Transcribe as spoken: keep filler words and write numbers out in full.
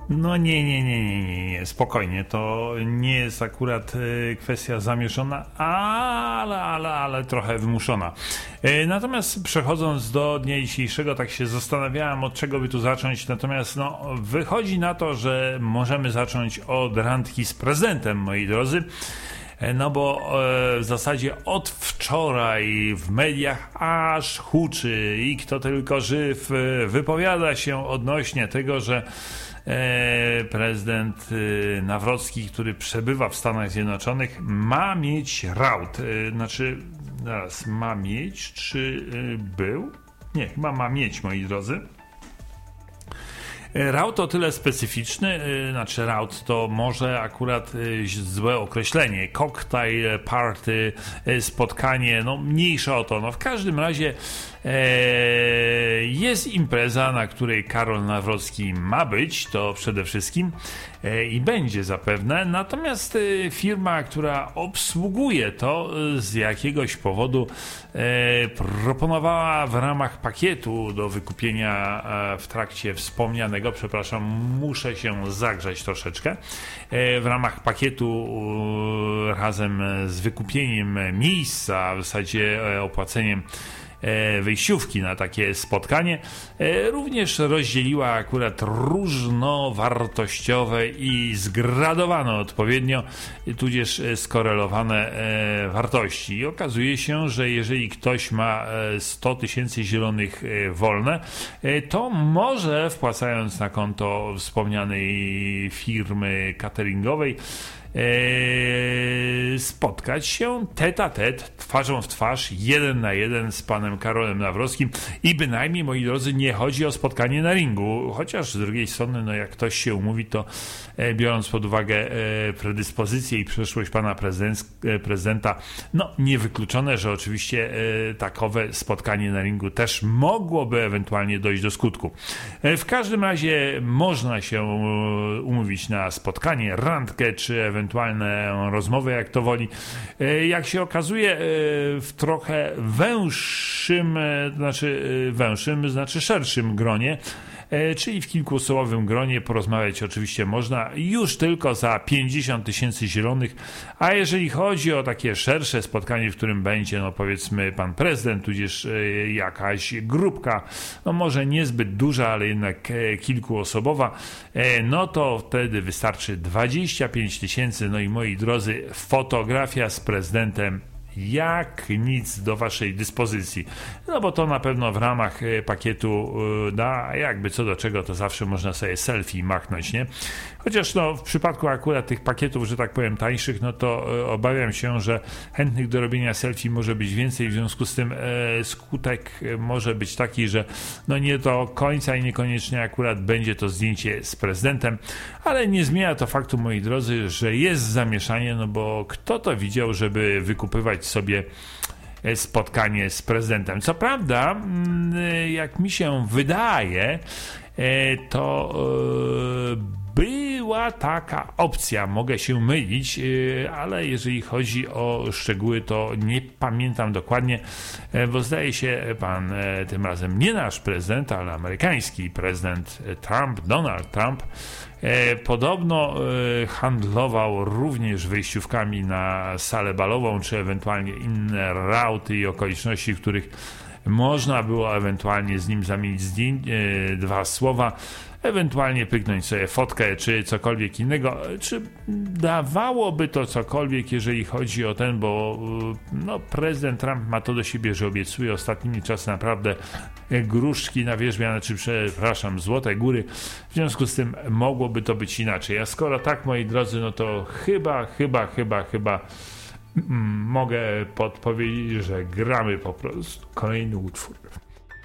No nie, nie, nie, nie, nie, nie, spokojnie, to nie jest akurat e, kwestia zamierzona, ale, ale, ale trochę wymuszona. E, natomiast przechodząc do dnia dzisiejszego, tak się zastanawiałem, od czego by tu zacząć, natomiast no, wychodzi na to, że możemy zacząć od randki z prezydentem, moi drodzy. No bo e, w zasadzie od wczoraj w mediach aż huczy i kto tylko żyw e, wypowiada się odnośnie tego, że e, prezydent e, Nawrocki, który przebywa w Stanach Zjednoczonych, ma mieć raut. E, znaczy, zaraz, ma mieć, czy e, był? Nie, chyba ma mieć, moi drodzy. Raut to tyle specyficzny, znaczy raut to może akurat złe określenie, cocktail party, spotkanie, no mniejsza o to, no w każdym razie e, jest impreza, na której Karol Nawrocki ma być, to przede wszystkim e, i będzie zapewne, natomiast e, firma, która obsługuje to z jakiegoś powodu e, proponowała w ramach pakietu do wykupienia e, w trakcie wspomnianego, przepraszam, muszę się zagrzać troszeczkę. W ramach pakietu razem z wykupieniem miejsca, w zasadzie opłaceniem wejściówki na takie spotkanie, również rozdzieliła akurat różnowartościowe i zgradowane odpowiednio, tudzież skorelowane wartości. I okazuje się, że jeżeli ktoś ma sto tysięcy zielonych wolne, to może, wpłacając na konto wspomnianej firmy cateringowej, Eee, spotkać się tete a tete, twarzą w twarz, jeden na jeden z panem Karolem Nawrockim i bynajmniej, moi drodzy, nie chodzi o spotkanie na ringu, chociaż z drugiej strony, no jak ktoś się umówi, to e, biorąc pod uwagę e, predyspozycję i przeszłość pana prezydent, prezydenta, no niewykluczone, że oczywiście e, takowe spotkanie na ringu też mogłoby ewentualnie dojść do skutku. E, w każdym razie można się e, umówić na spotkanie, randkę, czy ewentualnie ewentualne rozmowy, jak to woli. Jak się okazuje, w trochę węższym, znaczy węższym, znaczy szerszym gronie, czyli w kilkuosobowym gronie porozmawiać oczywiście można już tylko za pięćdziesiąt tysięcy zielonych, a jeżeli chodzi o takie szersze spotkanie, w którym będzie, no powiedzmy, pan prezydent, tudzież jakaś grupka, no może niezbyt duża, ale jednak kilkuosobowa, no to wtedy wystarczy dwadzieścia pięć tysięcy, no i moi drodzy, fotografia z prezydentem jak nic do waszej dyspozycji. No bo to na pewno w ramach pakietu da, a jakby co do czego, to zawsze można sobie selfie machnąć, nie? Chociaż no w przypadku akurat tych pakietów, że tak powiem, tańszych, no to obawiam się, że chętnych do robienia selfie może być więcej, w związku z tym e, skutek może być taki, że no nie do końca i niekoniecznie akurat będzie to zdjęcie z prezydentem, ale nie zmienia to faktu, moi drodzy, że jest zamieszanie, no bo kto to widział, żeby wykupywać sobie spotkanie z prezydentem. Co prawda, jak mi się wydaje, to była taka opcja, mogę się mylić, ale jeżeli chodzi o szczegóły, to nie pamiętam dokładnie, bo zdaje się pan, tym razem nie nasz prezydent, ale amerykański prezydent Trump, Donald Trump, podobno handlował również wejściówkami na salę balową, czy ewentualnie inne rauty i okoliczności, w których można było ewentualnie z nim zamienić zdjęć, dwa słowa, ewentualnie pyknąć sobie fotkę, czy cokolwiek innego. Czy dawałoby to cokolwiek, jeżeli chodzi o ten, bo no, prezydent Trump ma to do siebie, że obiecuje ostatnimi czasy naprawdę gruszki na wierzbie, znaczy, przepraszam, złote góry. W związku z tym mogłoby to być inaczej. A skoro tak, moi drodzy, no to chyba, chyba, chyba, chyba mm, mogę podpowiedzieć, że gramy po prostu kolejny utwór.